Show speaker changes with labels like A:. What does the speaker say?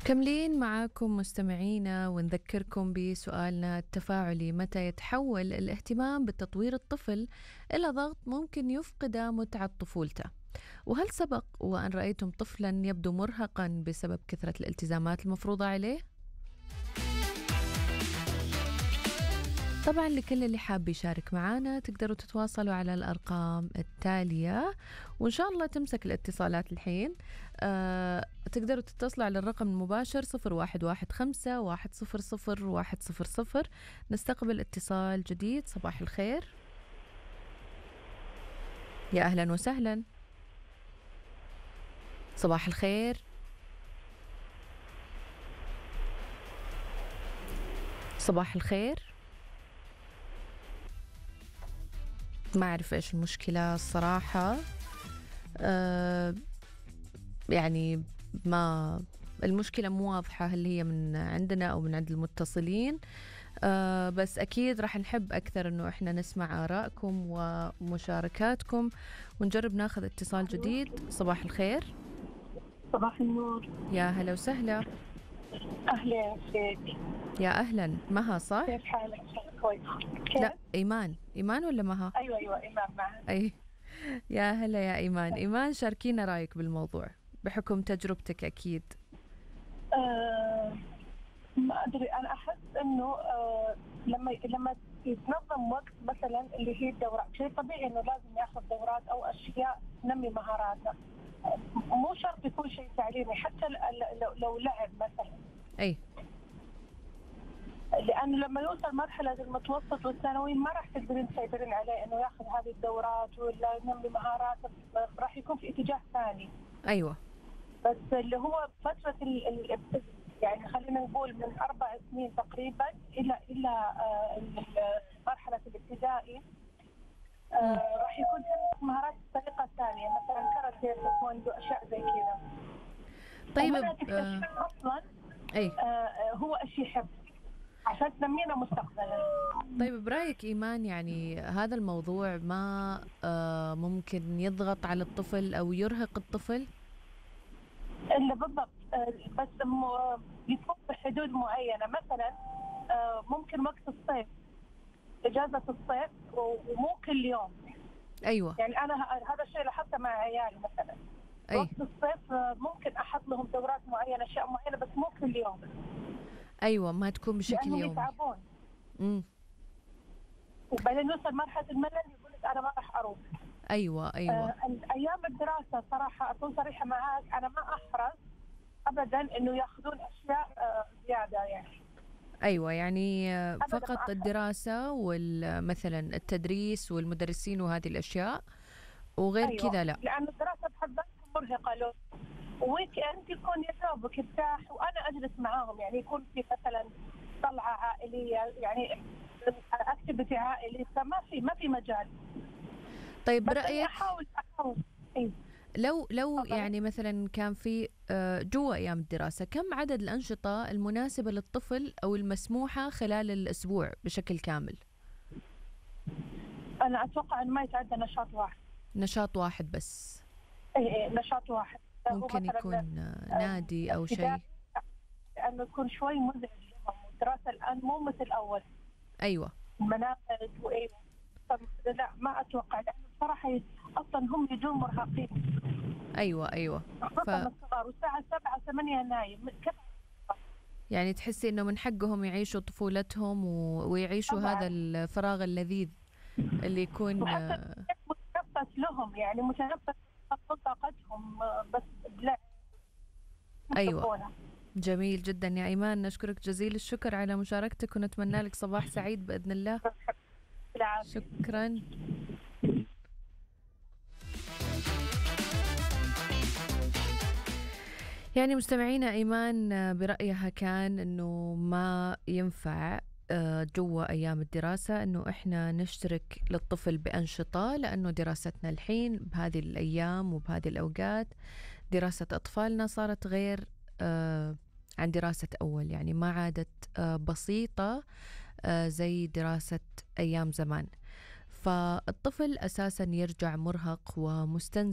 A: كملين معاكم مستمعينا ونذكركم بسؤالنا التفاعلي: متى يتحول الاهتمام بتطوير الطفل إلى ضغط ممكن يفقد متعة طفولته؟ وهل سبق وأن رأيتم طفلا يبدو مرهقا بسبب كثرة الالتزامات المفروضة عليه؟ طبعا لكل اللي حاب يشارك معنا تقدروا تتواصلوا على الأرقام التالية، وإن شاء الله تمسك الاتصالات الحين. تقدروا تتصلوا على الرقم المباشر 0115 100 100. نستقبل اتصال جديد. صباح الخير، يا أهلا وسهلا. صباح الخير. صباح الخير. ما أعرف إيش المشكلة الصراحة. يعني ما المشكلة مو واضحة هل هي من عندنا أو من عند المتصلين. بس أكيد راح نحب أكثر أنه إحنا نسمع آرائكم ومشاركاتكم ونجرب ناخذ اتصال جديد. صباح الخير.
B: صباح النور،
A: يا هلا وسهلا.
B: أهلا فيك.
A: يا أهلا. مها صح؟
B: كيف حالك؟ كويس.
A: لا، إيمان ولا مها؟
B: أيوة إيمان معك.
A: أي، يا هلا يا إيمان شاركينا رأيك بالموضوع بحكم تجربتك أكيد.
B: ما أدري، أنا أحس إنه لما يتنظم وقت مثلا اللي هي الدورات، شيء طبيعي إنه لازم ياخذ دورات أو أشياء تنمي مهاراتنا. مو شرط يكون شيء تعليمي، حتى لو لعب مثلا.
A: أي،
B: لأنه لما يوصل مرحلة المتوسط والثانوي ما راح تقدرين تسيطرين عليه إنه ياخذ هذه الدورات ولا ينمي مهاراته، راح يكون في اتجاه ثاني.
A: أيوة.
B: بس اللي هو فترة يعني خلينا نقول من 4 سنين تقريبا إلى مرحلة الابتدائي، راح يكون في مهارات بطريقة ثانية، مثلا كاراتيه، تايكوندو، أشياء زي كذا.
A: طيب
B: أصلا
A: أي
B: هو أشي يحب عشان تنمينا مستقبلا.
A: طيب برأيك إيمان، يعني هذا الموضوع ما ممكن يضغط على الطفل أو يرهق الطفل؟
B: إلا بالضبط، بس يكون بحدود معينة. مثلا ممكن وقت الصيف، إجازة الصيف، ومو كل يوم.
A: أيوة.
B: يعني أنا هذا الشيء لاحظته مع عيالي مثلا.
A: أي.
B: وقت الصيف ممكن أحط لهم دورات معينة، أشياء معينة، بس مو كل يوم.
A: أيوة، ما تكون بشكل يومي.
B: يتعبون. وبعدين يوصل مرحلة الملل يقول لك أنا ما راح أروح.
A: أيوة.
B: أيام الدراسة صراحة أكون صريحة معاك، أنا ما أحرص أبدا إنه يأخذون أشياء زيادة يعني.
A: أيوة، يعني فقط الدراسة ومثلا التدريس والمدرسين وهذه الأشياء، وغير
B: أيوة.
A: كذا لا.
B: لأن الدراسة بحد ذاتها مرهقة له. ويك أنت يكون يدوبك ارتاح وأنا أجلس معاهم، يعني يكون في مثلا طلعة عائلية، يعني أكتيفيتي عائلي، فما في مجال.
A: طيب برأيك
B: أحاول إيه؟
A: لو يعني مثلا كان في جوا أيام الدراسة، كم عدد الأنشطة المناسبة للطفل أو المسموحة خلال الأسبوع بشكل كامل؟
B: أنا أتوقع أنه ما يتعدى
A: نشاط واحد بس.
B: إيه، نشاط واحد.
A: ممكن يكون نادي أو شيء.
B: لأنه يكون شوي مزعج لهم، الدراسة الآن مو مثل أول.
A: أيوة.
B: مناهج وإيه. لا، ما أتوقع، لأنه بصراحة أصلا هم يجون مرهقين.
A: أيوة.
B: الصغار والساعة 7 8 نايم.
A: يعني تحسي إنه من حقهم يعيشوا طفولتهم ويعيشوا طبعاً هذا الفراغ اللذيذ اللي يكون
B: متنفس لهم، يعني متنفس طاقتهم، بس لا.
A: أيوة. جميل جدا يا إيمان، نشكرك جزيل الشكر على مشاركتك ونتمنى لك صباح سعيد بإذن الله. شكرا. يعني مستمعينا، إيمان برأيها كان أنه ما ينفع جوا أيام الدراسة أنه إحنا نشترك للطفل بأنشطة، لأنه دراستنا الحين بهذه الأيام وبهذه الأوقات دراسة أطفالنا صارت غير عن دراسة أول، يعني ما عادت بسيطة زي دراسة أيام زمان. فالطفل أساسا يرجع مرهق ومستنزف